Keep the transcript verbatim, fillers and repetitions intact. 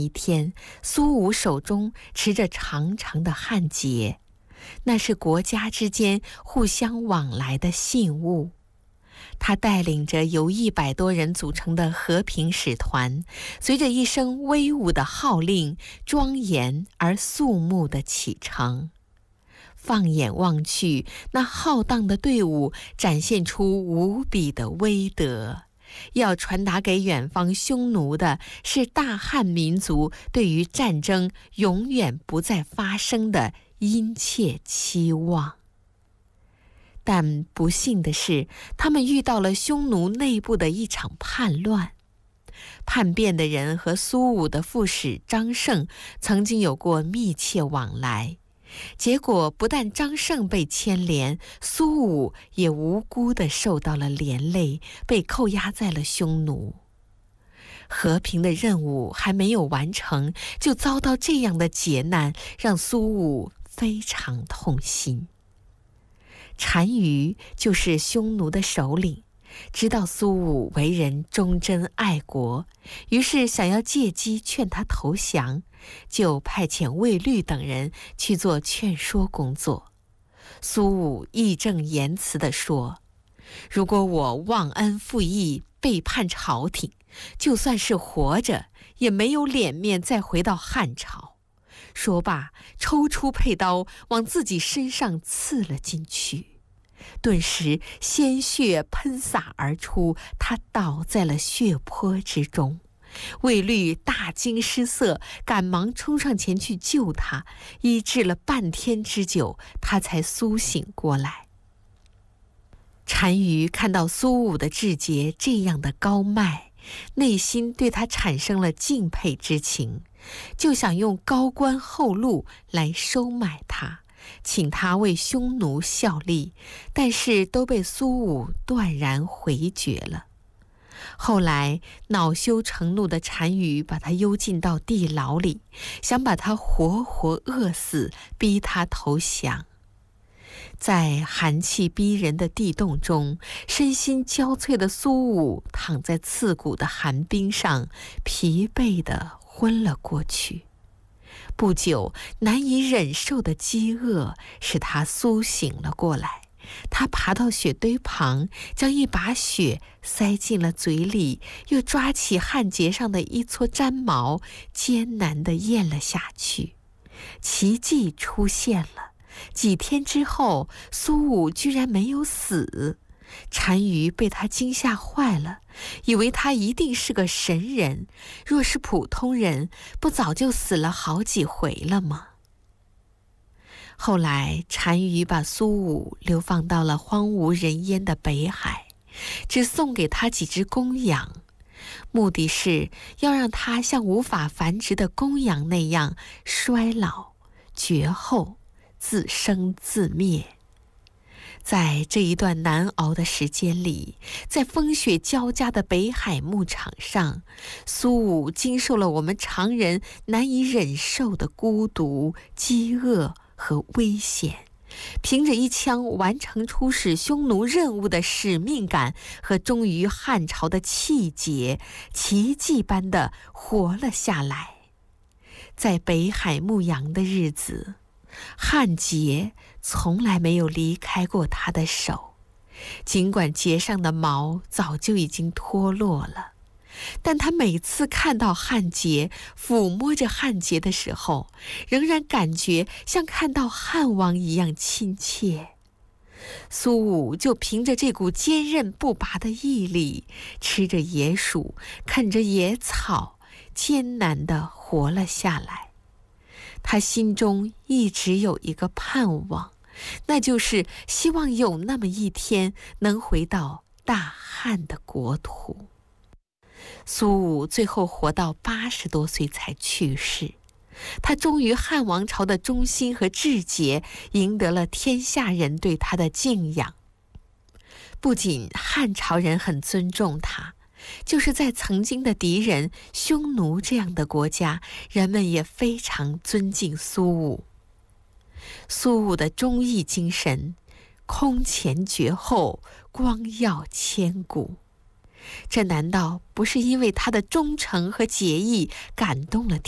天，苏武手中持着长长的汉节，那是国家之间互相往来的信物。他带领着由一百多人组成的和平使团，随着一声威武的号令，庄严而肃穆地启程。放眼望去，那浩荡的队伍展现出无比的威德，要传达给远方匈奴的是大汉民族对于战争永远不再发生的殷切期望。但不幸的是，他们遇到了匈奴内部的一场叛乱。叛变的人和苏武的副使张胜曾经有过密切往来，结果不但张胜被牵连，苏武也无辜地受到了连累，被扣押在了匈奴。和平的任务还没有完成，就遭到这样的劫难，让苏武非常痛心。单于就是匈奴的首领，知道苏武为人忠贞爱国，于是想要借机劝他投降，就派遣卫律等人去做劝说工作。苏武义正言辞地说，如果我忘恩负义，背叛朝廷，就算是活着也没有脸面再回到汉朝。说罢，抽出佩刀往自己身上刺了进去，顿时鲜血喷洒而出，他倒在了血泊之中。卫律大惊失色，赶忙冲上前去救他，医治了半天之久，他才苏醒过来。单于看到苏武的志节这样的高迈，内心对他产生了敬佩之情，就想用高官厚禄来收买他，请他为匈奴效力，但是都被苏武断然回绝了。后来恼羞成怒的单于把他幽禁到地牢里，想把他活活饿死，逼他投降。在寒气逼人的地洞中，身心交瘁的苏武躺在刺骨的寒冰上，疲惫地昏了过去。不久，难以忍受的饥饿使他苏醒了过来。他爬到雪堆旁，将一把雪塞进了嘴里，又抓起汉节上的一撮毡毛，艰难地咽了下去。奇迹出现了，几天之后，苏武居然没有死。单于被他惊吓坏了，以为他一定是个神人，若是普通人，不早就死了好几回了吗？后来单于把苏武流放到了荒无人烟的北海，只送给他几只公羊，目的是要让他像无法繁殖的公羊那样衰老绝后，自生自灭。在这一段难熬的时间里，在风雪交加的北海牧场上，苏武经受了我们常人难以忍受的孤独、饥饿和危险，凭着一枪完成出使匈奴任务的使命感和忠于汉朝的气节，奇迹般地活了下来。在北海牧羊的日子，汉节从来没有离开过他的手，尽管节上的毛早就已经脱落了，但他每次看到汉节，抚摸着汉节的时候，仍然感觉像看到汉王一样亲切。苏武就凭着这股坚韧不拔的毅力，吃着野薯，啃着野草，艰难地活了下来。他心中一直有一个盼望，那就是希望有那么一天能回到大汉的国土。苏武最后活到八十多岁才去世，他忠于汉王朝的忠心和志节，赢得了天下人对他的敬仰。不仅汉朝人很尊重他，就是在曾经的敌人匈奴这样的国家，人们也非常尊敬苏武。苏武的忠义精神空前绝后，光耀千古。这难道不是因为他的忠诚和节义感动了